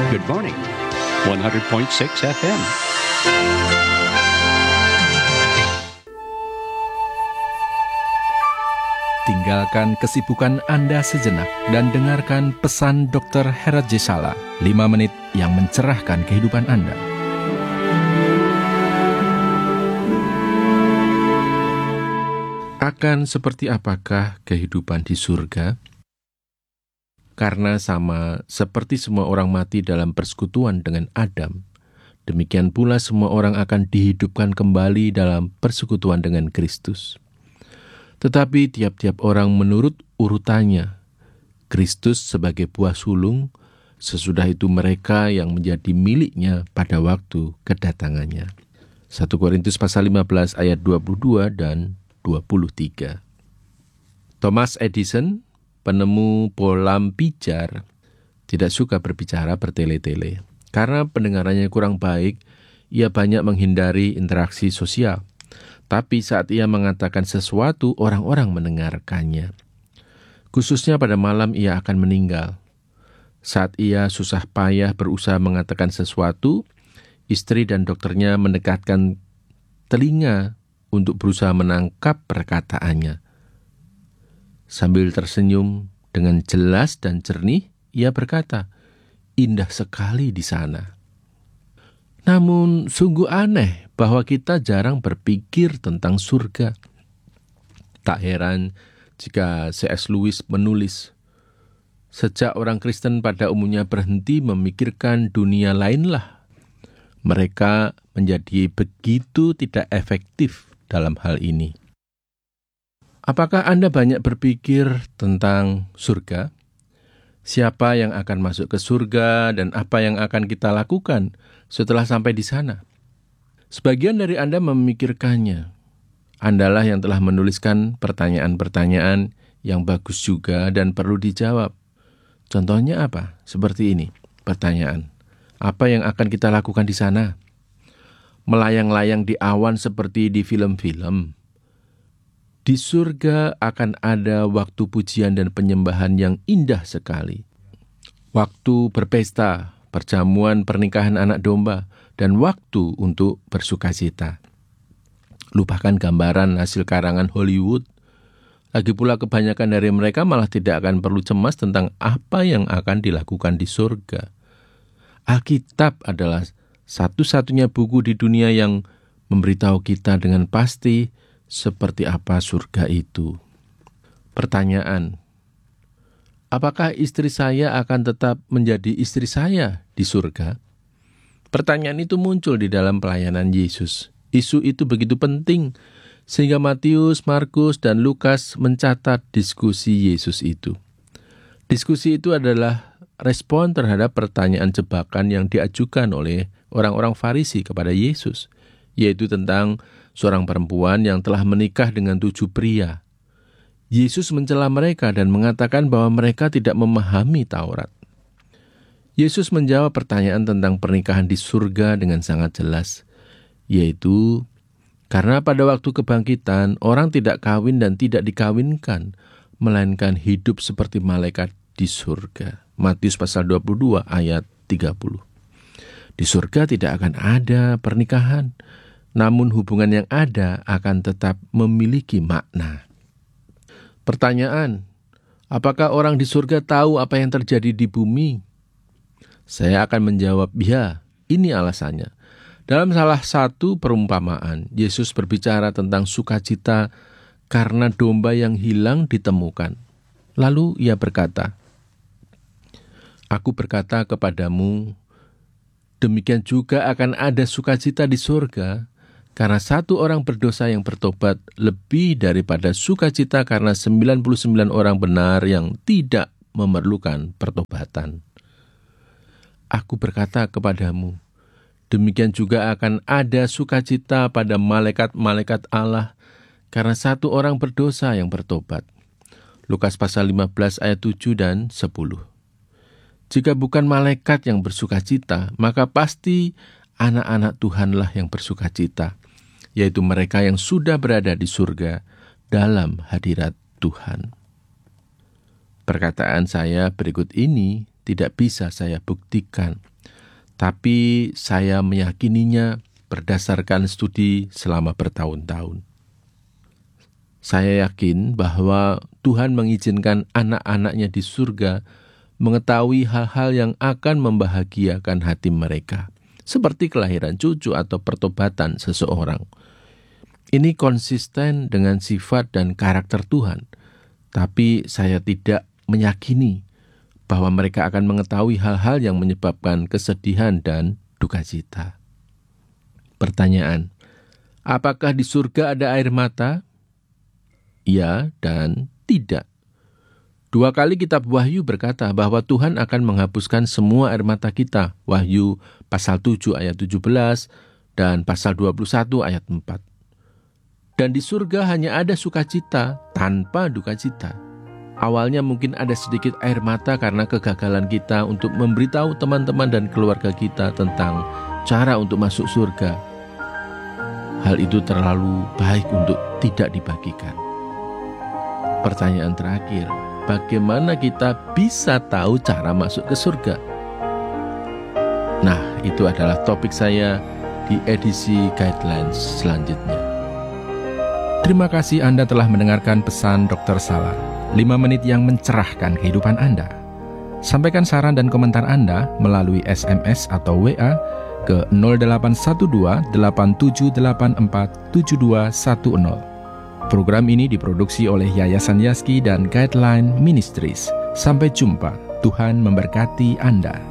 Good morning, 100.6 FM. Tinggalkan kesibukan Anda sejenak dan dengarkan pesan Dr. Herat J. Sala, 5 menit yang mencerahkan kehidupan Anda. Akan seperti apakah kehidupan di surga? Karena sama seperti semua orang mati dalam persekutuan dengan Adam, demikian pula semua orang akan dihidupkan kembali dalam persekutuan dengan Kristus. Tetapi tiap-tiap orang menurut urutannya. Kristus sebagai buah sulung, sesudah itu mereka yang menjadi miliknya pada waktu kedatangannya. 1 Korintus pasal 15 ayat 22 dan 23. Thomas Edison, penemu bolam pijar, tidak suka berbicara bertele-tele. Karena pendengarannya kurang baik, ia banyak menghindari interaksi sosial. Tapi saat ia mengatakan sesuatu, orang-orang mendengarkannya. Khususnya pada malam ia akan meninggal. Saat ia susah payah berusaha mengatakan sesuatu, istri dan dokternya mendekatkan telinga untuk berusaha menangkap perkataannya. Sambil tersenyum dengan jelas dan jernih, ia berkata, "Indah sekali di sana." Namun sungguh aneh bahwa kita jarang berpikir tentang surga. Tak heran jika C.S. Lewis menulis, sejak orang Kristen pada umumnya berhenti memikirkan dunia lainlah, mereka menjadi begitu tidak efektif dalam hal ini. Apakah Anda banyak berpikir tentang surga? Siapa yang akan masuk ke surga dan apa yang akan kita lakukan setelah sampai di sana? Sebagian dari Anda memikirkannya. Andalah yang telah menuliskan pertanyaan-pertanyaan yang bagus juga dan perlu dijawab. Contohnya apa? Seperti ini, pertanyaan. Apa yang akan kita lakukan di sana? Melayang-layang di awan seperti di film-film. Di surga akan ada waktu pujian dan penyembahan yang indah sekali. Waktu berpesta, perjamuan pernikahan anak domba, dan waktu untuk bersukacita. Lupakan gambaran hasil karangan Hollywood. Lagi pula kebanyakan dari mereka malah tidak akan perlu cemas tentang apa yang akan dilakukan di surga. Alkitab adalah satu-satunya buku di dunia yang memberitahu kita dengan pasti seperti apa surga itu. Pertanyaan, apakah istri saya akan tetap menjadi istri saya di surga? Pertanyaan itu muncul di dalam pelayanan Yesus. Isu itu begitu penting, sehingga Matius, Markus, dan Lukas mencatat diskusi Yesus itu. Diskusi itu adalah respon terhadap pertanyaan jebakan yang diajukan oleh orang-orang Farisi kepada Yesus, yaitu tentang seorang perempuan yang telah menikah dengan 7 pria. Yesus mencela mereka dan mengatakan bahwa mereka tidak memahami Taurat. Yesus menjawab pertanyaan tentang pernikahan di surga dengan sangat jelas, yaitu karena pada waktu kebangkitan orang tidak kawin dan tidak dikawinkan, melainkan hidup seperti malaikat di surga. Matius pasal 22 ayat 30. Di surga tidak akan ada pernikahan, namun hubungan yang ada akan tetap memiliki makna. Pertanyaan, apakah orang di surga tahu apa yang terjadi di bumi? Saya akan menjawab, ya, ini alasannya. Dalam salah satu perumpamaan, Yesus berbicara tentang sukacita karena domba yang hilang ditemukan. Lalu ia berkata, "Aku berkata kepadamu, demikian juga akan ada sukacita di surga, karena satu orang berdosa yang bertobat lebih daripada sukacita karena 99 orang benar yang tidak memerlukan pertobatan. Aku berkata kepadamu, demikian juga akan ada sukacita pada malaikat-malaikat Allah karena satu orang berdosa yang bertobat." Lukas pasal 15 ayat 7 dan 10. Jika bukan malaikat yang bersukacita, maka pasti anak-anak Tuhanlah yang bersukacita, yaitu mereka yang sudah berada di surga dalam hadirat Tuhan. Perkataan saya berikut ini tidak bisa saya buktikan, tapi saya meyakininya berdasarkan studi selama bertahun-tahun. Saya yakin bahwa Tuhan mengizinkan anak-anaknya di surga mengetahui hal-hal yang akan membahagiakan hati mereka, seperti kelahiran cucu atau pertobatan seseorang. Ini konsisten dengan sifat dan karakter Tuhan, tapi saya tidak meyakini bahwa mereka akan mengetahui hal-hal yang menyebabkan kesedihan dan duka cita. Pertanyaan, apakah di surga ada air mata? Ya dan tidak. 2 kali kitab Wahyu berkata bahwa Tuhan akan menghapuskan semua air mata kita. Wahyu pasal 7 ayat 17 dan pasal 21 ayat 4. Dan di surga hanya ada sukacita tanpa duka cita. Awalnya mungkin ada sedikit air mata karena kegagalan kita untuk memberitahu teman-teman dan keluarga kita tentang cara untuk masuk surga. Hal itu terlalu baik untuk tidak dibagikan. Pertanyaan terakhir, bagaimana kita bisa tahu cara masuk ke surga? Nah, itu adalah topik saya di edisi Guidelines selanjutnya. Terima kasih Anda telah mendengarkan pesan Dr. Salar, 5 menit yang mencerahkan kehidupan Anda. Sampaikan saran dan komentar Anda melalui SMS atau WA ke 0812 8784 7210. Program ini diproduksi oleh Yayasan Yaski dan Guideline Ministries. Sampai jumpa. Tuhan memberkati Anda.